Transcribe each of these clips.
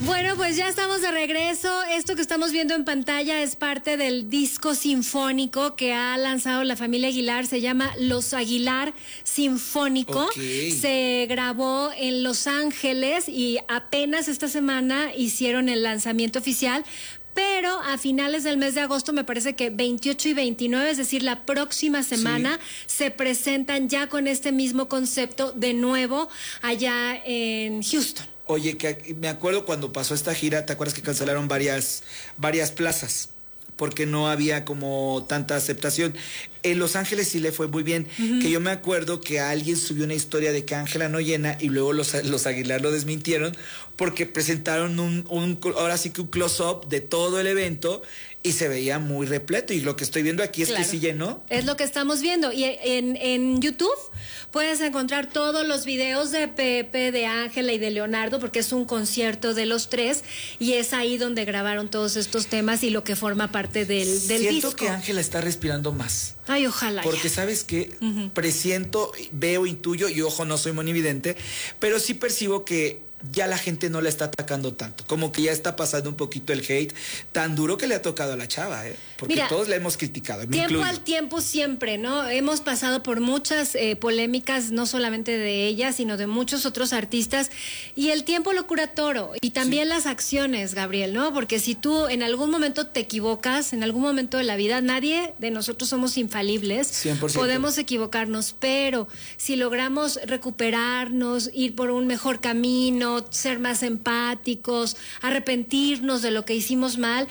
Bueno, pues ya estamos de regreso. Esto que estamos viendo en pantalla es parte del disco sinfónico que ha lanzado la familia Aguilar. Se llama Los Aguilar Sinfónico. Okay. Se grabó en Los Ángeles y apenas esta semana hicieron el lanzamiento oficial. Pero a finales del mes de agosto, me parece que 28 y 29, es decir, la próxima semana, se presentan ya con este mismo concepto de nuevo allá en Houston. Oye, que me acuerdo cuando pasó esta gira, ¿te acuerdas que cancelaron varias plazas? Porque no había como tanta aceptación. En Los Ángeles sí le fue muy bien. Que yo me acuerdo que alguien subió una historia de que Ángela no llena y luego los Aguilar lo desmintieron porque presentaron ahora sí que un close-up de todo el evento y se veía muy repleto. Y lo que estoy viendo aquí es que sí llenó. Es lo que estamos viendo. Y en YouTube puedes encontrar todos los videos de Pepe, de Ángela y de Leonardo, porque es un concierto de los tres y es ahí donde grabaron todos estos temas y lo que forma parte del disco. Siento que Ángela está respirando más. Ay, ojalá. Porque sabes que presiento, veo, intuyo, y ojo, no soy monividente, pero sí percibo que ya la gente no la está atacando tanto, como que ya está pasando un poquito el hate tan duro que le ha tocado a la chava, porque mira, todos la hemos criticado. Tiempo al tiempo siempre, ¿no? Hemos pasado por muchas polémicas, no solamente de ella, sino de muchos otros artistas, y el tiempo lo cura todo, y también las acciones, Gabriel, ¿no? Porque si tú en algún momento te equivocas, en algún momento de la vida, nadie de nosotros somos infalibles, 100%. Podemos equivocarnos, pero si logramos recuperarnos, ir por un mejor camino, ser más empáticos, arrepentirnos de lo que hicimos mal,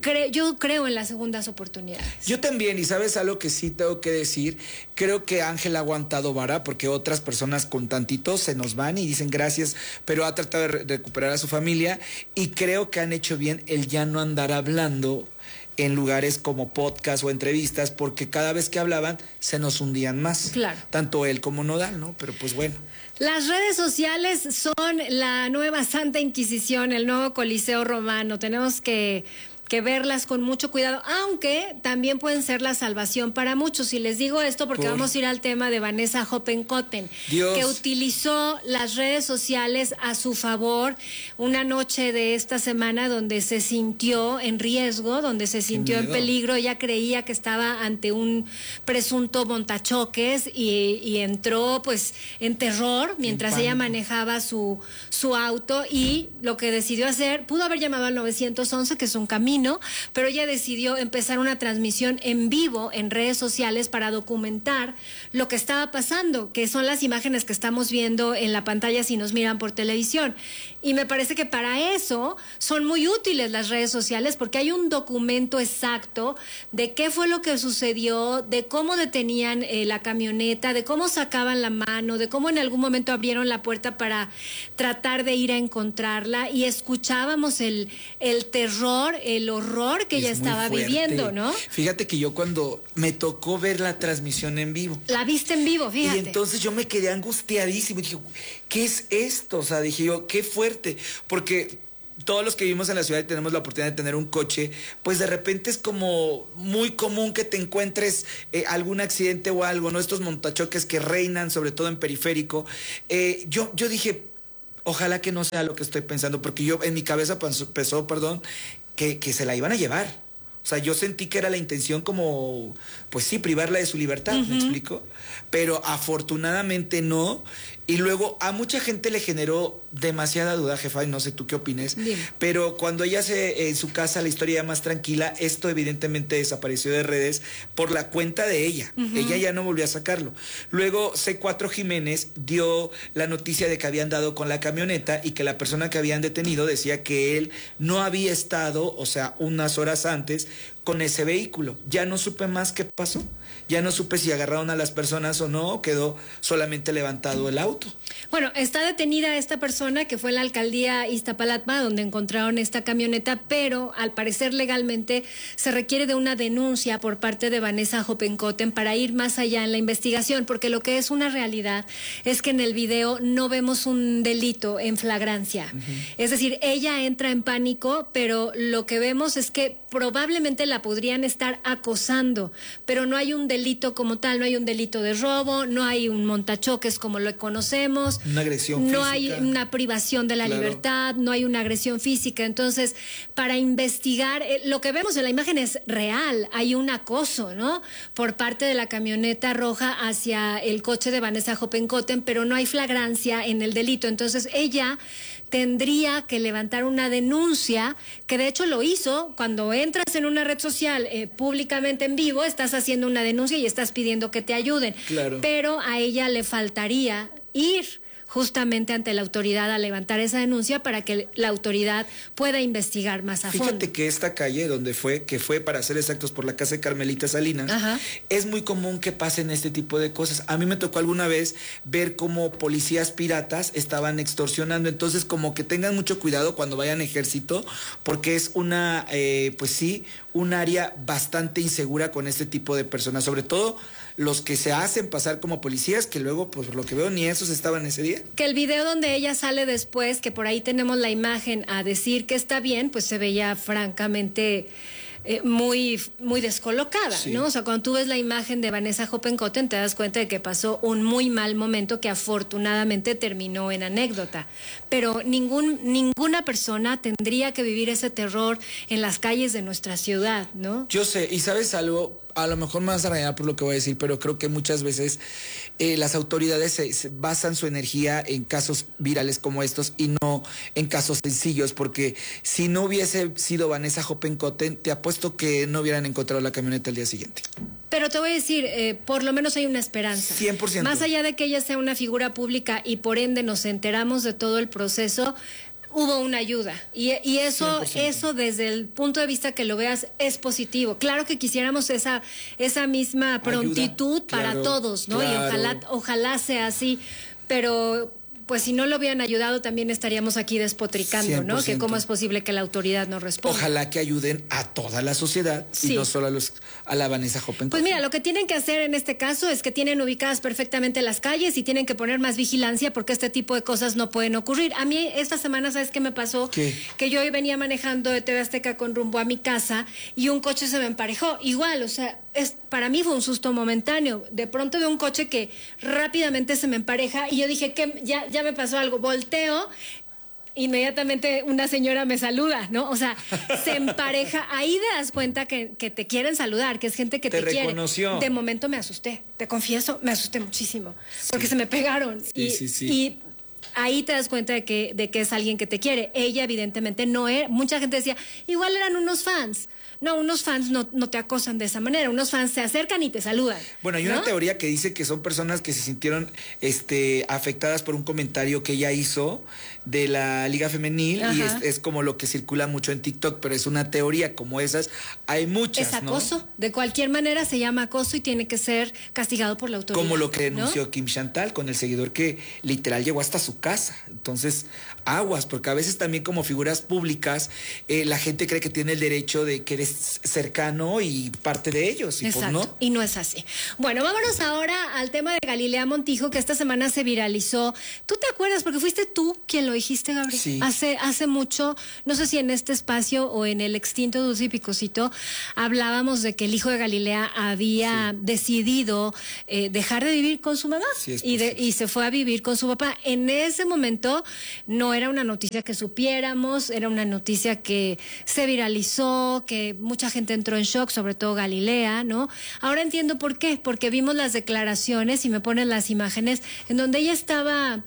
yo creo en las segundas oportunidades. Yo también, y sabes algo que sí tengo que decir, creo que Ángel ha aguantado vara porque otras personas con tantito se nos van y dicen gracias, pero ha tratado de recuperar a su familia y creo que han hecho bien el ya no andar hablando en lugares como podcast o entrevistas, porque cada vez que hablaban se nos hundían más. Claro. Tanto él como Nodal, ¿no? Pero pues bueno. Las redes sociales son la nueva Santa Inquisición, el nuevo Coliseo Romano. Tenemos que verlas con mucho cuidado, aunque también pueden ser la salvación para muchos. Y les digo esto porque vamos a ir al tema de Vanessa Hoppenkotten, que utilizó las redes sociales a su favor una noche de esta semana donde se sintió en riesgo, donde se sintió en peligro. Ella creía que estaba ante un presunto montachoques y entró pues en terror mientras ella manejaba su auto, y lo que decidió hacer, pudo haber llamado al 911, que es un camino, pero ella decidió empezar una transmisión en vivo en redes sociales para documentar lo que estaba pasando, que son las imágenes que estamos viendo en la pantalla si nos miran por televisión. Y me parece que para eso son muy útiles las redes sociales, porque hay un documento exacto de qué fue lo que sucedió, de cómo detenían la camioneta, de cómo sacaban la mano, de cómo en algún momento abrieron la puerta para tratar de ir a encontrarla, y escuchábamos el terror, el horror que ella estaba viviendo, ¿no? Fíjate que yo cuando me tocó ver la transmisión en vivo. La viste en vivo, fíjate. Y entonces yo me quedé angustiadísimo y dije, ¿qué es esto? O sea, dije yo, qué fuerte, porque todos los que vivimos en la ciudad y tenemos la oportunidad de tener un coche, pues de repente es como muy común que te encuentres algún accidente o algo, ¿no? Estos montachoques que reinan, sobre todo en periférico. Yo dije, ojalá que no sea lo que estoy pensando, porque yo en mi cabeza pensó, que se la iban a llevar. O sea, yo sentí que era la intención como, pues sí, privarla de su libertad, ¿me explico? Pero afortunadamente no. Y luego a mucha gente le generó demasiada duda, jefa, y no sé tú qué opines. Bien. Pero cuando ella en su casa, la historia ya más tranquila, esto evidentemente desapareció de redes por la cuenta de ella. Ella ya no volvió a sacarlo. Luego C4 Jiménez dio la noticia de que habían dado con la camioneta y que la persona que habían detenido decía que él no había estado, o sea, unas horas antes, con ese vehículo. Ya no supe más qué pasó. Ya no supe si agarraron a las personas o no, o quedó solamente levantado el auto. Bueno, está detenida esta persona que fue en la alcaldía Iztapalapa, donde encontraron esta camioneta, pero al parecer legalmente se requiere de una denuncia por parte de Vanessa Hoppenkotten para ir más allá en la investigación, porque lo que es una realidad es que en el video no vemos un delito en flagrancia. Es decir, ella entra en pánico, pero lo que vemos es que probablemente la la podrían estar acosando, pero no hay un delito como tal, no hay un delito de robo, no hay un montachoques como lo conocemos, una agresión no física. hay una privación de la libertad, no hay una agresión física. Entonces, para investigar, lo que vemos en la imagen es real, hay un acoso, ¿no? Por parte de la camioneta roja hacia el coche de Vanessa Hoppenkotten, pero no hay flagrancia en el delito. Entonces, ella tendría que levantar una denuncia, que de hecho lo hizo. Cuando entras en una red social públicamente en vivo, estás haciendo una denuncia y estás pidiendo que te ayuden. Claro. Pero a ella le faltaría ir justamente ante la autoridad a levantar esa denuncia para que la autoridad pueda investigar más a fondo. Fíjate que esta calle donde fue, que fue para ser exactos por la casa de Carmelita Salinas, Ajá. es muy común que pasen este tipo de cosas. A mí me tocó alguna vez ver cómo policías piratas estaban extorsionando, entonces como que tengan mucho cuidado cuando vayan a ejército, porque es una, pues sí, un área bastante insegura con este tipo de personas, sobre todo los que se hacen pasar como policías, que luego, pues por lo que veo, ni esos estaban ese día. Que el video donde ella sale después, que por ahí tenemos la imagen a decir que está bien, pues se veía francamente muy descolocada, Sí. ¿no? O sea, cuando tú ves la imagen de Vanessa Hoppenkotten te das cuenta de que pasó un muy mal momento que afortunadamente terminó en anécdota. Pero ninguna persona tendría que vivir ese terror en las calles de nuestra ciudad, ¿no? Yo sé, y sabes algo, a lo mejor me vas a regañar por lo que voy a decir, pero creo que muchas veces las autoridades se basan su energía en casos virales como estos y no en casos sencillos, porque si no hubiese sido Vanessa Hoppenkotten, te apuesto que no hubieran encontrado la camioneta el día siguiente. Pero te voy a decir, por lo menos hay una esperanza. 100%. Más allá de que ella sea una figura pública y por ende nos enteramos de todo el proceso, hubo una ayuda. Y eso 100%. desde el punto de vista que lo veas es positivo. Claro que quisiéramos esa misma prontitud Ayuda, para claro, todos, ¿no? claro. Y ojalá sea así, pero pues si no lo hubieran ayudado también estaríamos aquí despotricando, ¿no? 100%. Que cómo es posible que la autoridad no responda. Ojalá que ayuden a toda la sociedad Sí. y no solo a la Vanessa Hoppenkotten. Pues mira, lo que tienen que hacer en este caso es que tienen ubicadas perfectamente las calles y tienen que poner más vigilancia porque este tipo de cosas no pueden ocurrir. A mí esta semana, ¿sabes qué me pasó? ¿Qué? Que yo hoy venía manejando de TV Azteca con rumbo a mi casa y un coche se me emparejó. Igual, o sea, para mí fue un susto momentáneo. De pronto veo un coche que rápidamente se me empareja y yo dije que ya me pasó algo. Volteo. Inmediatamente una señora me saluda, ¿no? O sea, se empareja. Ahí te das cuenta que te quieren saludar, que es gente que te quiere. reconoció. De momento me asusté, te confieso, me asusté muchísimo, porque se me pegaron. Sí. Y ahí te das cuenta de que es alguien que te quiere. Ella evidentemente no era. Mucha gente decía, igual eran unos fans. No, unos fans no te acosan de esa manera. Unos fans se acercan y te saludan. Bueno, hay una teoría que dice que son personas que se sintieron afectadas por un comentario que ella hizo de la Liga Femenil. Ajá. Y es como lo que circula mucho en TikTok, pero es una teoría como esas. Hay muchas, Es acoso. ¿no? De cualquier manera se llama acoso y tiene que ser castigado por la autoridad. Como lo que ¿no? denunció Kim Chantal con el seguidor que literal llegó hasta su casa. Entonces, aguas, porque a veces también como figuras públicas, la gente cree que tiene el derecho de que eres cercano y parte de ellos. Y Exacto, pues no. y no es así. Bueno, vámonos ahora al tema de Galilea Montijo, que esta semana se viralizó. ¿Tú te acuerdas? Porque fuiste tú quien lo dijiste, Gabriel. Sí. Hace mucho, no sé si en este espacio o en el extinto Dulce y Picosito, hablábamos de que el hijo de Galilea había decidido dejar de vivir con su mamá Sí, es y se fue a vivir con su papá. En ese momento no era una noticia que supiéramos, era una noticia que se viralizó, que mucha gente entró en shock, sobre todo Galilea, ¿no? Ahora entiendo por qué, porque vimos las declaraciones y me ponen las imágenes en donde ella estaba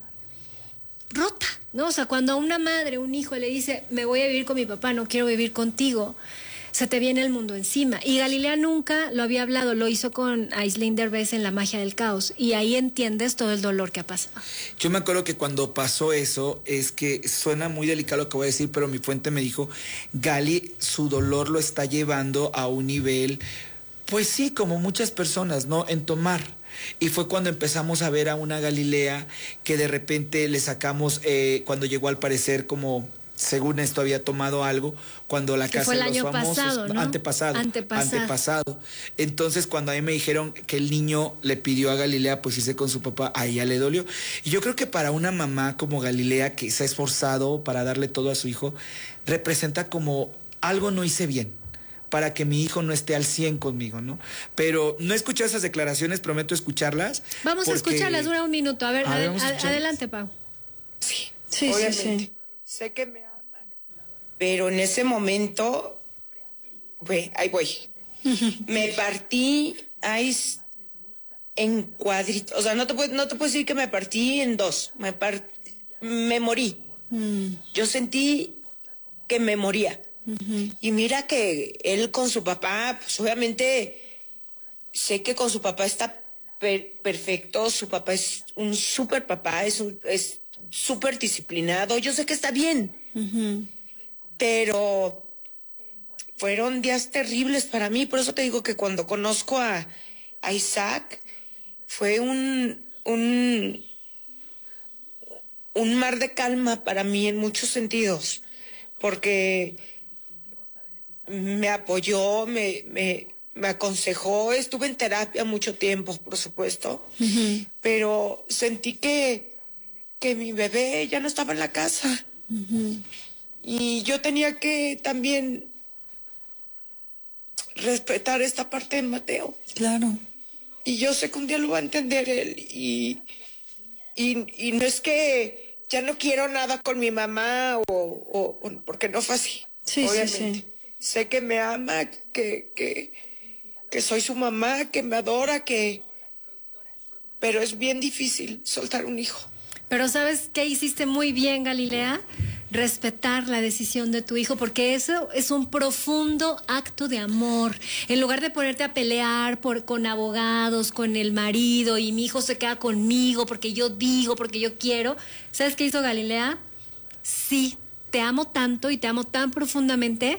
rota, ¿no? O sea, cuando a una madre, un hijo le dice, me voy a vivir con mi papá, no quiero vivir contigo, se te viene el mundo encima. Y Galilea nunca lo había hablado, lo hizo con Aislinn Derbez en La Magia del Caos, y ahí entiendes todo el dolor que ha pasado. Yo me acuerdo que cuando pasó eso, es que suena muy delicado lo que voy a decir, pero mi fuente me dijo, Gali, su dolor lo está llevando a un nivel, pues sí, como muchas personas, ¿no? En tomar. Y fue cuando empezamos a ver a una Galilea que de repente le sacamos, cuando llegó al parecer como... Según esto había tomado algo cuando la Que casa fue el de los año famosos, pasado, ¿no? antepasado. Entonces cuando a mí me dijeron que el niño le pidió a Galilea pues irse con su papá, a ella le dolió. Y yo creo que para una mamá como Galilea que se ha esforzado para darle todo a su hijo, representa como algo no hice bien. para que mi hijo no esté al 100 conmigo, ¿no? Pero no he escuchado esas declaraciones, prometo escucharlas. Vamos a escucharlas, dura un minuto. A ver, adelante, Pau. Sí, obviamente. Sí. Sé que me ama, pero en ese momento, ahí voy. Me partí en cuadritos. O sea, no te puedo decir que me partí en dos. Me morí. Yo sentí que me moría. Y mira que él con su papá, pues obviamente sé que con su papá está perfecto. Su papá es un súper papá, es súper disciplinado. Yo sé que está bien. Pero fueron días terribles para mí. Por eso te digo que cuando conozco a Isaac, fue un mar de calma para mí en muchos sentidos, porque me apoyó, me aconsejó. Estuve en terapia mucho tiempo, por supuesto, pero sentí que mi bebé ya no estaba en la casa. Y yo tenía que también respetar esta parte de Mateo. Claro. Y yo sé que un día lo va a entender él. Y no es que ya no quiero nada con mi mamá o porque no fue así. Sí, obviamente. Sí. Sé que me ama, que soy su mamá, que me adora, pero es bien difícil soltar un hijo. Pero ¿sabes qué hiciste muy bien, Galilea? Respetar la decisión de tu hijo, porque eso es un profundo acto de amor. En lugar de ponerte a pelear con abogados, con el marido, y mi hijo se queda conmigo porque yo digo, porque yo quiero. ¿Sabes qué hizo Galilea? Sí, te amo tanto y te amo tan profundamente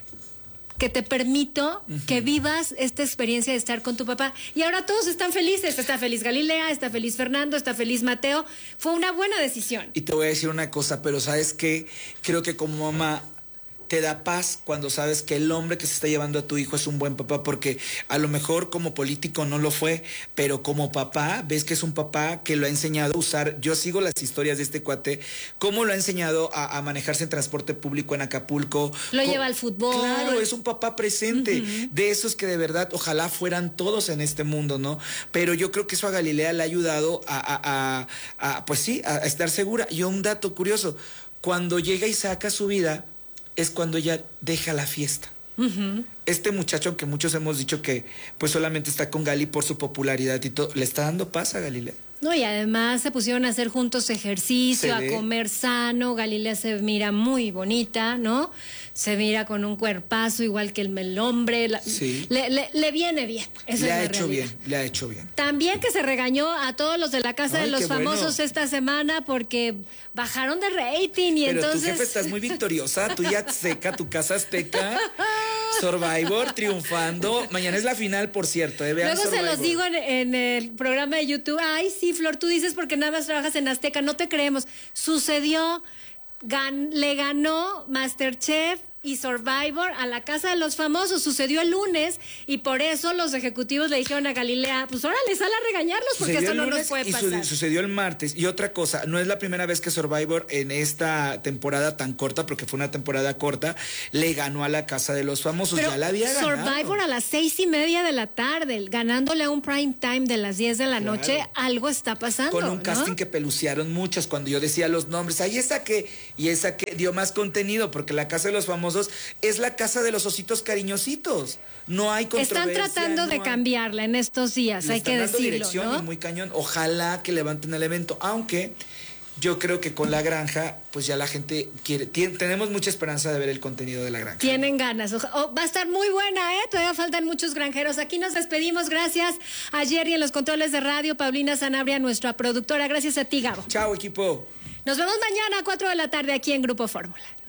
que te permito que vivas esta experiencia de estar con tu papá. Y ahora todos están felices. Está feliz Galilea, está feliz Fernando, está feliz Mateo. Fue una buena decisión. Y te voy a decir una cosa, pero ¿sabes qué? Creo que como mamá te da paz cuando sabes que el hombre que se está llevando a tu hijo es un buen papá, porque a lo mejor como político no lo fue, pero como papá, ves que es un papá que lo ha enseñado a usar. Yo sigo las historias de este cuate, cómo lo ha enseñado a manejarse en transporte público en Acapulco. Lo lleva al fútbol. Claro, es un papá presente, de esos que de verdad ojalá fueran todos en este mundo, ¿no? Pero yo creo que eso a Galilea le ha ayudado pues sí, a estar segura. Y un dato curioso, cuando llega Isaac a su vida, es cuando ella deja la fiesta. Este muchacho, aunque muchos hemos dicho que pues solamente está con Gali por su popularidad y todo, le está dando paz a Galilea. No, y además se pusieron a hacer juntos ejercicio, a comer sano. Galilea se mira muy bonita, ¿no? Se mira con un cuerpazo igual que el hombre. Sí. Le viene bien. Eso le es ha la hecho realidad. bien, le ha hecho bien. También que se regañó a todos los de la Casa de los Famosos esta semana porque bajaron de rating y pero entonces... tu jefe estás muy victoriosa, tú ya Azteca, tu casa Azteca, Survivor, triunfando. Mañana es la final, por cierto. Vean Luego Survivor. se los digo en el programa de YouTube. Ay, sí, Flor, tú dices porque nada más trabajas en Azteca, no te creemos. Sucedió, le ganó Masterchef y Survivor a la Casa de los Famosos. Sucedió el lunes y por eso los ejecutivos le dijeron a Galilea, pues órale, sal a regañarlos porque Sucedió eso no el nos lunes puede y pasar. sucedió el martes. Y otra cosa, no es la primera vez que Survivor en esta temporada tan corta, porque fue una temporada corta, le ganó a la Casa de los Famosos. Pero ya la había ganado. Survivor a las 6:30 de la tarde, ganándole a un prime time de las 10 de la noche, algo está pasando. Con un ¿no? casting que peluciaron muchos. Cuando yo decía los nombres, ahí esa que, y esa que dio más contenido, porque la Casa de los Famosos es la casa de los ositos cariñositos. No hay controversia. Están tratando de cambiarla en estos días, hay que decirlo, ¿no? Y muy cañón. Ojalá que levanten el evento, aunque yo creo que con La Granja, pues ya la gente tenemos mucha esperanza de ver el contenido de La Granja. Tienen ganas. Va a estar muy buena, ¿eh? Todavía faltan muchos granjeros. Aquí nos despedimos. Gracias a Jerry en los controles de radio, Paulina Sanabria, nuestra productora. Gracias a ti, Gabo. Chao, equipo. Nos vemos mañana a 4 de la tarde aquí en Grupo Fórmula.